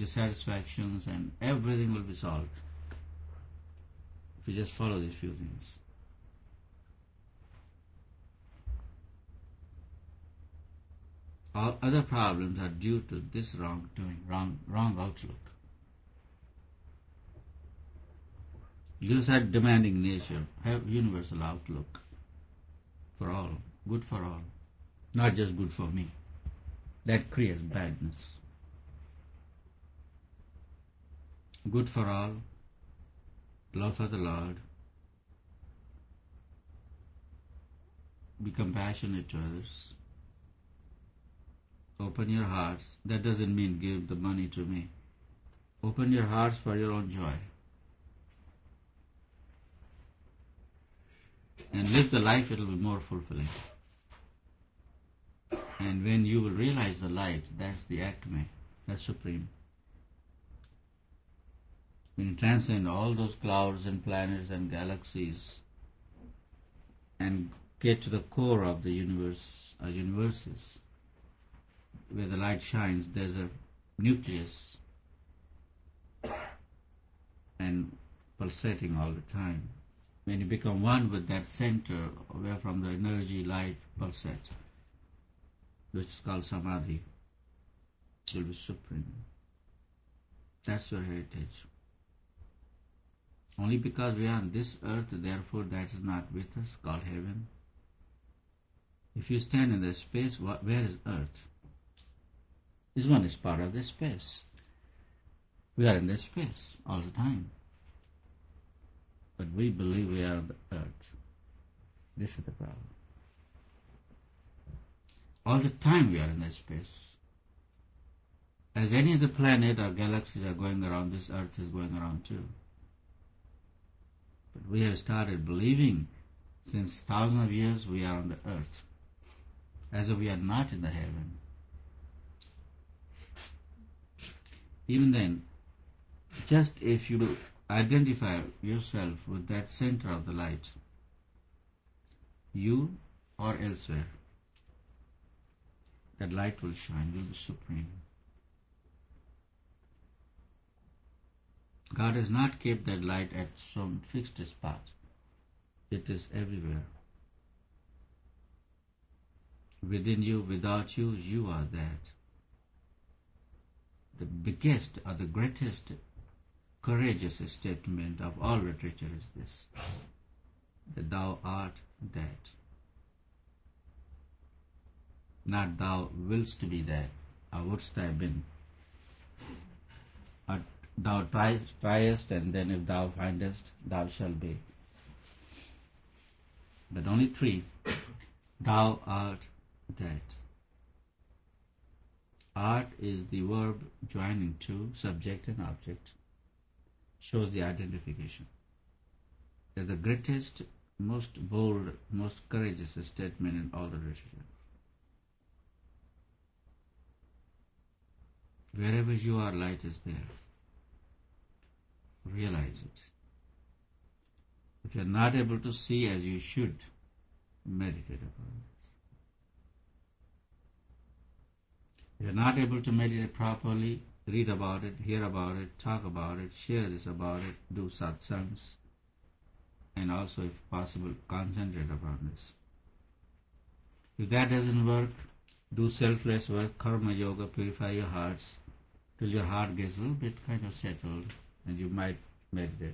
dissatisfactions, and everything will be solved if you just follow these few things. All other problems are due to this wrong doing, wrong outlook. Guru said, demanding nature, have universal outlook for all, good for all, not just good for me. That creates badness. Good for all, love for the Lord, be compassionate to others, open your hearts. That doesn't mean give the money to me. Open your hearts for your own joy. And live the life, it will be more fulfilling. And when you will realize the light, that's the Atma, that's supreme. When you transcend all those clouds and planets and galaxies and get to the core of the universe or universes, where the light shines, there's a nucleus and pulsating all the time. When you become one with that center, where from the energy light pulsates, which is called Samadhi, it will be supreme. That's your heritage. Only because we are on this earth, therefore that is not with us, called heaven. If you stand in the space, where is earth? This one is part of the space. We are in the space all the time. But we believe we are on the earth. This is the problem. All the time we are in the space. As any other planet or galaxies are going around, this earth is going around too. But we have started believing since thousands of years we are on the earth, as if we are not in the heaven. Even then, just if you identify yourself with that center of the light, you or elsewhere, that light will shine, will be supreme. God has not kept that light at some fixed spot. It is everywhere. Within you, without you, you are that. The biggest or the greatest courageous statement of all literature is this, that thou art that. Not thou willst to be that, or wouldst thou been. Or thou triest, and then if thou findest, thou shalt be. But only three. Thou art that. Art is the verb joining two, subject and object. Shows the identification. That's the greatest, most bold, most courageous statement in all the literature. Wherever you are, light is there. Realize it. If you are not able to see as you should, meditate upon it. If you are not able to meditate properly, read about it, hear about it, talk about it, share this about it, do satsangs, and also, if possible, concentrate upon this. If that doesn't work, do selfless work, karma yoga, purify your hearts, till your heart gets a little bit kind of settled, and you might meditate.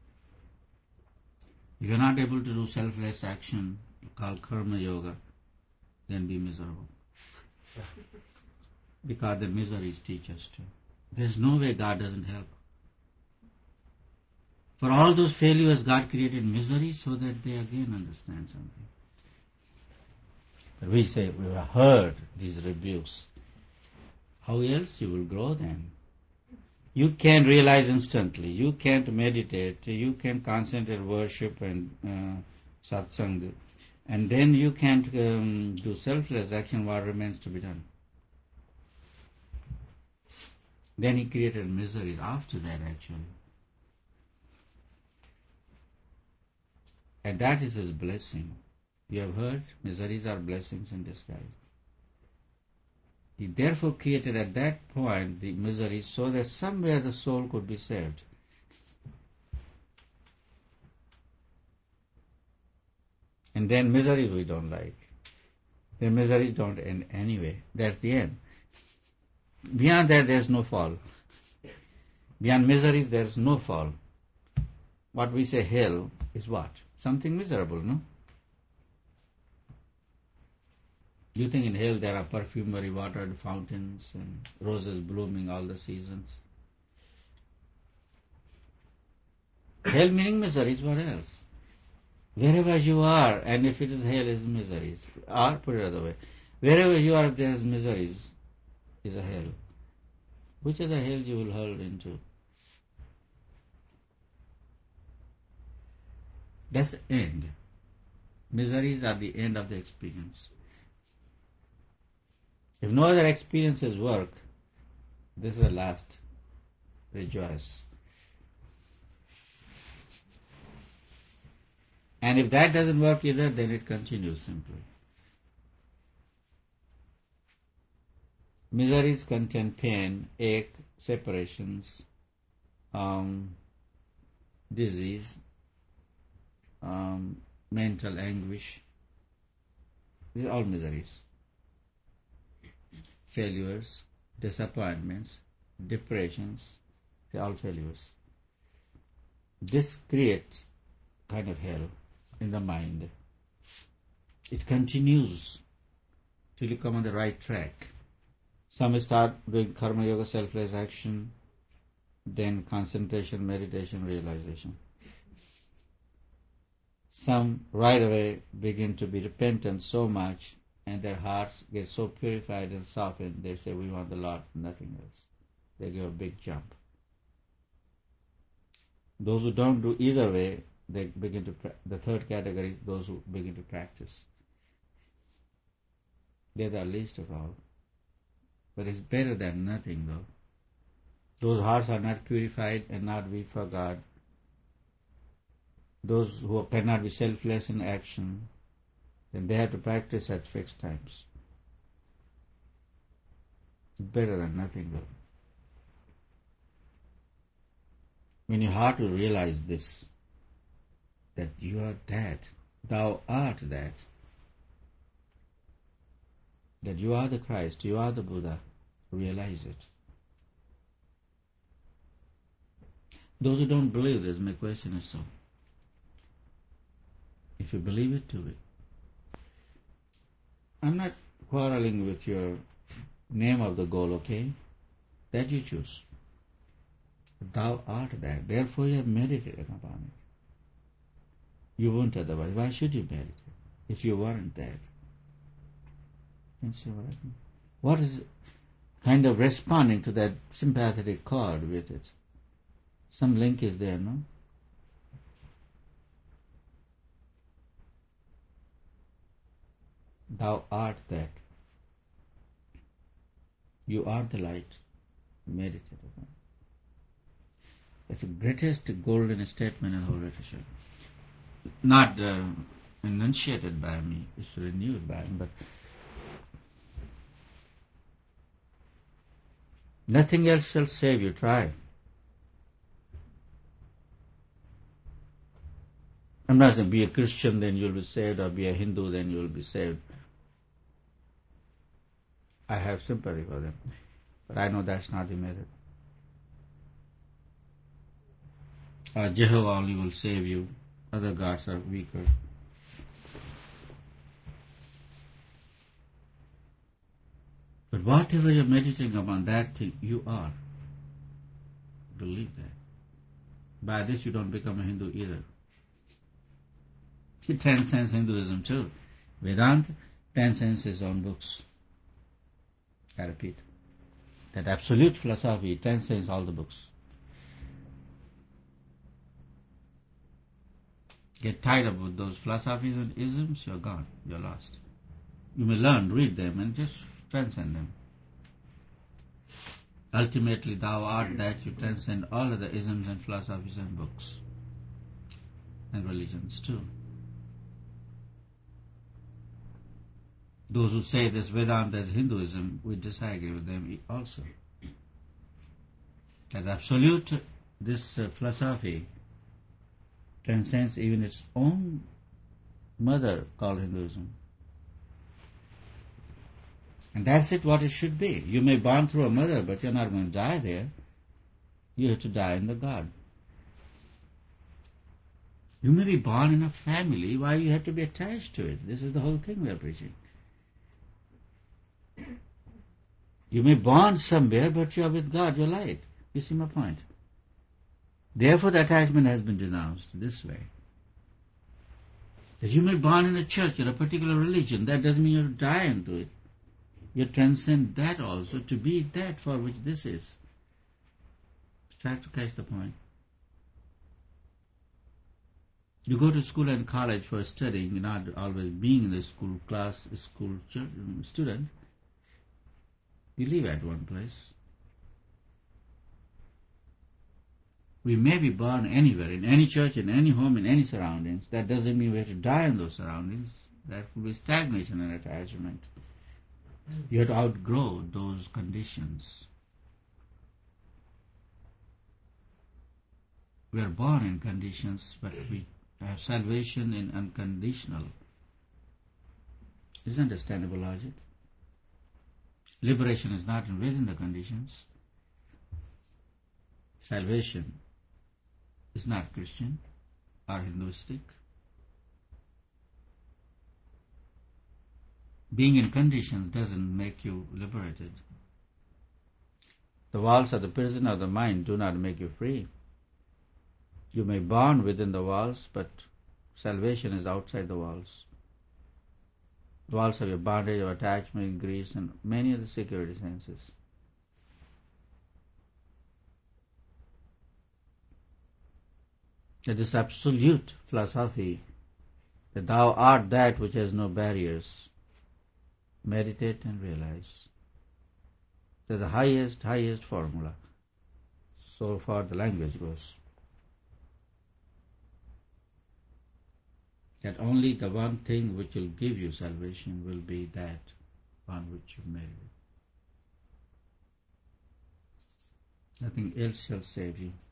If you are not able to do selfless action, called karma yoga, then be miserable. Because the miseries teach us to. There's no way God doesn't help. For all those failures, God created misery so that they again understand something. But we say, we have heard these rebukes. How else you will grow then? You can realize instantly. You can't meditate. You can concentrate worship and satsang. And then you can't do selfless action. What remains to be done? Then he created misery after that actually. And that is his blessing. You have heard, miseries are blessings in disguise. He therefore created at that point the misery so that somewhere the soul could be saved. And then misery we don't like. The miseries don't end anyway. That's the end. Beyond that there is no fall. Beyond miseries there is no fall. What we say hell is what? Something miserable, no? You think in hell there are perfumery, watered fountains and roses blooming all the seasons? Hell meaning miseries, what else? Wherever you are, and if it is hell, is miseries. Or, put it other way, wherever you are, if there is miseries, is a hell. Which of the hell you will hurl into? That's the end. Miseries are the end of the experience. If no other experiences work, this is the last. Rejoice. And if that doesn't work either, then it continues simply. Miseries contain pain, ache, separations, disease, mental anguish. These are all miseries. Failures, disappointments, depressions, they are all failures. This creates kind of hell in the mind. It continues till you come on the right track. Some start doing karma yoga, selfless action, then concentration, meditation, realization. Some right away begin to be repentant so much and their hearts get so purified and softened, they say, we want the Lord, nothing else. They give a big jump. Those who don't do either way, they begin to, the third category, those who begin to practice. They're the least of all. But it's better than nothing though. Those hearts are not purified and not weak for God. Those who cannot be selfless in action, then they have to practice at fixed times. It's better than nothing though. When your heart will realize this, that you are that, thou art that you are the Christ, you are the Buddha, realize it. Those who don't believe this may question it so. If you believe it, do it. I'm not quarreling with your name of the goal, okay? That you choose. Thou art that. Therefore you have meditated upon it. You won't otherwise. Why should you meditate if you weren't that? You see what I mean? What is kind of responding to that sympathetic chord with it? Some link is there, no? Thou art that. You are the light. Meditate upon it. It's the greatest golden statement in the whole literature. Not enunciated by me, it's renewed by me, but nothing else shall save you. Try. I'm not saying be a Christian, then you'll be saved, or be a Hindu, then you'll be saved. I have sympathy for them, but I know that's not the method. Jehovah only will save you. Other gods are weaker. But whatever you're meditating upon, that thing you are. Believe that. By this you don't become a Hindu either. It transcends Hinduism too. Vedanta transcends its own books. I repeat. That absolute philosophy transcends all the books. Get tied up with those philosophies and isms, you're gone. You're lost. You may learn, read them, and just transcend them. Ultimately, thou art that you transcend all other isms and philosophies and books. And religions too. Those who say this Vedanta is Hinduism, we disagree with them also. As absolute, this philosophy transcends even its own mother called Hinduism. And that's it, what it should be. You may born through a mother, but you're not going to die there. You have to die in the God. You may be born in a family, why you have to be attached to it? This is the whole thing we are preaching. You may be born somewhere, but you are with God, you're light. You see my point? Therefore the attachment has been denounced this way. That you may be born in a church or a particular religion, that doesn't mean you have to die into it. You transcend that also to be that for which this is. Try to catch the point. You go to school and college for studying, not always being in the school class, school student. You live at one place. We may be born anywhere, in any church, in any home, in any surroundings. That doesn't mean we have to die in those surroundings. That would be stagnation and attachment. You have to outgrow those conditions. We are born in conditions, but we have salvation in unconditional. Is understandable logic. Liberation is not within the conditions. Salvation is not Christian or Hinduistic. Being in conditions doesn't make you liberated. The walls of the prison of the mind do not make you free. You may be born within the walls, but salvation is outside the walls. The walls of your bondage, of attachment, greed, and many other security senses. That this absolute philosophy, that thou art that which has no barriers, meditate and realize. That's the highest formula. So far the language goes. That only the one thing which will give you salvation will be that on which you meditate. Nothing else shall save you.